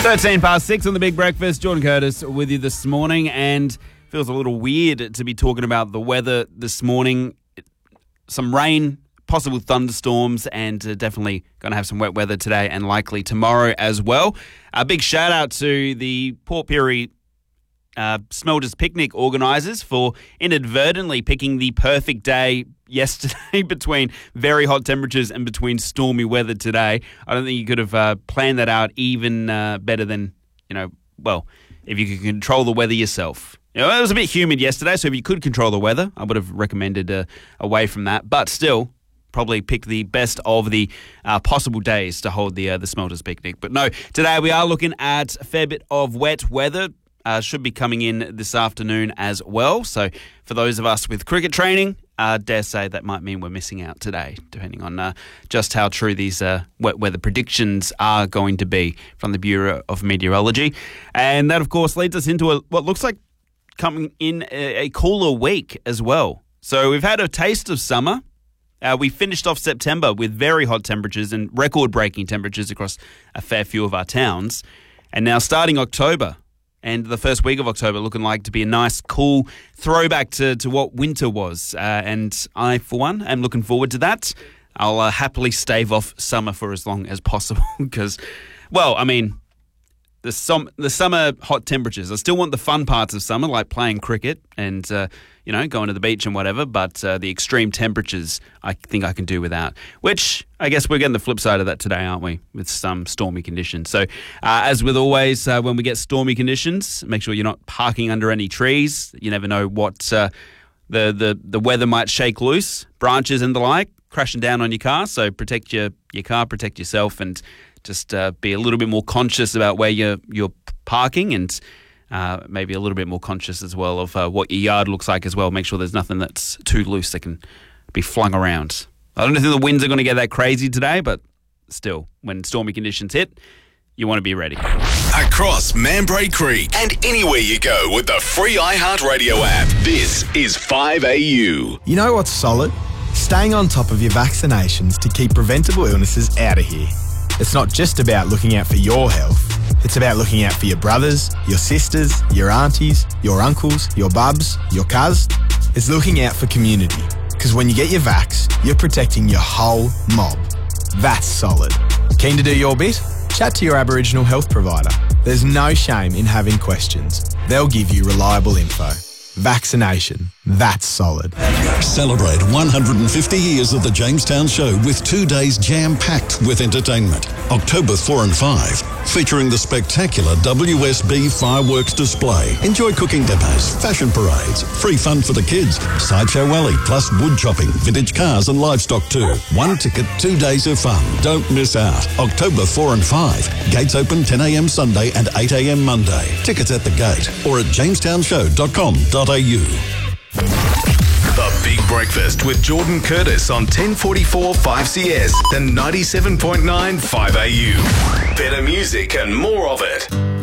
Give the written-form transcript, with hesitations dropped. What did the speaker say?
6:13 on the Big Breakfast. Jordan Curtis with you this morning, and feels a little weird to be talking about the weather this morning. Some rain, possible thunderstorms, and definitely going to have some wet weather today and likely tomorrow as well. A big shout out to the Port Pirie Smelters Picnic organisers for inadvertently picking the perfect day yesterday between very hot temperatures and between stormy weather today. I don't think you could have planned that out even better than, if you could control the weather yourself. It was a bit humid yesterday, so if you could control the weather, I would have recommended away from that. But still, probably pick the best of the possible days to hold the Smelters Picnic. But no, today we are looking at a fair bit of wet weather. Should be coming in this afternoon as well. So for those of us with cricket training, dare say that might mean we're missing out today, depending on just how true these wet weather predictions are going to be from the Bureau of Meteorology. And that, of course, leads us into what looks like coming in a cooler week as well. So we've had a taste of summer. We finished off September with very hot temperatures and record-breaking temperatures across a fair few of our towns. And now starting October, and the first week of October looking like to be a nice, cool throwback to what winter was. And I, for one, am looking forward to that. I'll happily stave off summer for as long as possible because, the summer hot temperatures. I still want the fun parts of summer, like playing cricket and, going to the beach and whatever, but the extreme temperatures I think I can do without, which I guess we're getting the flip side of that today, aren't we, with some stormy conditions. So as with always, when we get stormy conditions, make sure you're not parking under any trees. You never know what the weather might shake loose, branches and the like, crashing down on your car. So protect your car, protect yourself, and just be a little bit more conscious about where you're parking, and maybe a little bit more conscious as well of what your yard looks like as well. Make sure there's nothing that's too loose that can be flung around. I don't think the winds are going to get that crazy today, but still, when stormy conditions hit, you want to be ready. Across Mambray Creek and anywhere you go with the free iHeartRadio app. This is 5AU. You know what's solid? Staying on top of your vaccinations to keep preventable illnesses out of here. It's not just about looking out for your health. It's about looking out for your brothers, your sisters, your aunties, your uncles, your bubs, your cuz. It's looking out for community. Because when you get your vax, you're protecting your whole mob. That's solid. Keen to do your bit? Chat to your Aboriginal health provider. There's no shame in having questions. They'll give you reliable info. Vaccination. That's solid. Celebrate 150 years of the Jamestown Show with 2 days jam-packed with entertainment. October 4 and 5, featuring the spectacular WSB fireworks display. Enjoy cooking demos, fashion parades, free fun for the kids, Sideshow Alley, plus wood chopping, vintage cars and livestock too. 1 ticket, 2 days of fun. Don't miss out. October 4 and 5. Gates open 10 a.m. Sunday and 8 a.m. Monday. Tickets at the gate or at jamestown.show.com.au. The Big Breakfast with Jordan Curtis on 1044 5CS and 97.9 5AU. Better music and more of it.